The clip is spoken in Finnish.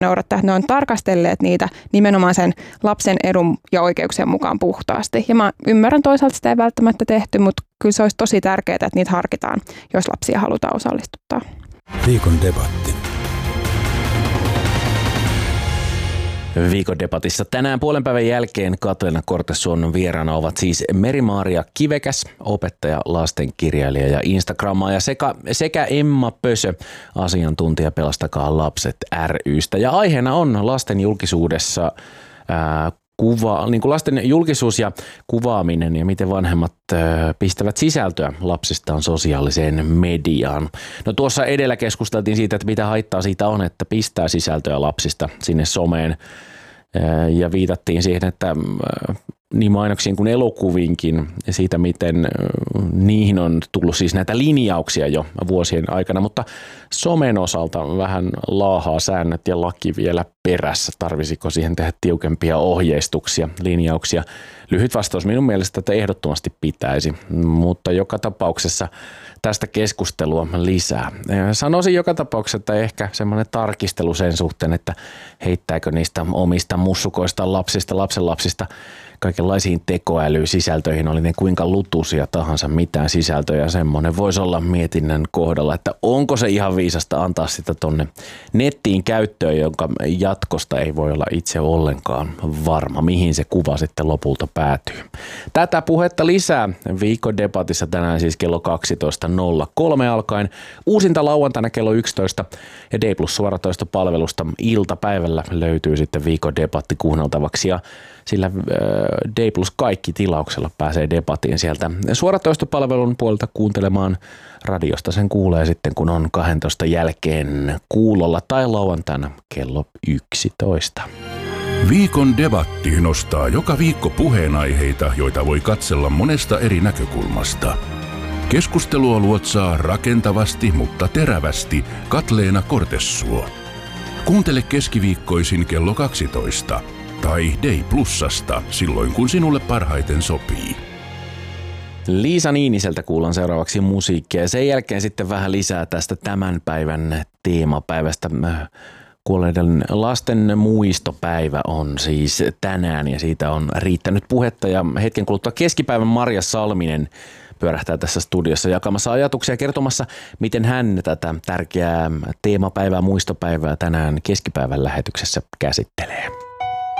noudattaa, että ne on tarkastelleet niitä nimenomaan sen lapsen edun ja oikeuksien mukaan puhtaasti. Ja mä ymmärrän toisaalta sitä ei välttämättä tehty, mutta kyllä se olisi tosi tärkeää, että niitä harkitaan, jos lapsia halutaan osallistuttaa. Viikon debatti. Viikon debatissa tänään puolen päivän jälkeen Katleena Kortesuon vieraana ovat siis Meri-Maaria Kivekäs, opettaja, lastenkirjailija ja Instagrammaaja sekä Emma Pösö, asiantuntija Pelastakaa lapset ry:stä. Ja aiheena on lasten julkisuudessa niin kuin lasten julkisuus ja kuvaaminen ja miten vanhemmat pistävät sisältöä lapsistaan sosiaaliseen mediaan. No tuossa edellä keskusteltiin siitä, että mitä haittaa siitä on, että pistää sisältöä lapsista sinne someen ja viitattiin siihen, että niin mainoksiin kuin elokuvinkin ja siitä, miten niihin on tullut siis näitä linjauksia jo vuosien aikana, mutta somen osalta vähän laahaa säännöt ja laki vielä perässä. Tarvisiko siihen tehdä tiukempia ohjeistuksia, linjauksia? Lyhyt vastaus minun mielestä, että ehdottomasti pitäisi, mutta joka tapauksessa tästä keskustelua lisää. Sanoisin joka tapauksessa, että ehkä semmoinen tarkistelu sen suhteen, että heittääkö niistä omista mussukoista lapsenlapsista kaikenlaisiin tekoälysisältöihin, oli ne kuinka lutuisia tahansa mitään sisältöjä. Semmoinen voisi olla mietinnän kohdalla, että onko se ihan viisasta antaa sitä tonne nettiin käyttöön, jonka jatkosta ei voi olla itse ollenkaan varma, mihin se kuva sitten lopulta päätyy. Tätä puhetta lisää viikon debatissa tänään siis kello 12.03 alkaen. Uusinta lauantaina kello 11 ja D Plus suoratoistopalvelusta iltapäivällä löytyy sitten viikon debatti kuunneltavaksi ja sillä D Plus kaikki tilauksella pääsee debattiin sieltä suoratoistopalvelun puolelta kuuntelemaan. Radiosta sen kuulee sitten, kun on 12 jälkeen kuulolla tai lauantaina kello 11. Viikon debatti nostaa joka viikko puheenaiheita, joita voi katsella monesta eri näkökulmasta. Keskustelua luotsaa rakentavasti, mutta terävästi Katleena Kortesuo. Kuuntele keskiviikkoisin kello 12. Tai D Plusasta silloin, kun sinulle parhaiten sopii. Liisa Niiniseltä kuullaan seuraavaksi musiikkia ja sen jälkeen sitten vähän lisää tästä tämän päivän teemapäivästä. Kuolleiden lasten muistopäivä on siis tänään ja siitä on riittänyt puhetta ja hetken kuluttua keskipäivän Marja Salminen pyörähtää tässä studiossa jakamassa ajatuksia kertomassa, miten hän tätä tärkeää teemapäivää, muistopäivää tänään keskipäivän lähetyksessä käsittelee.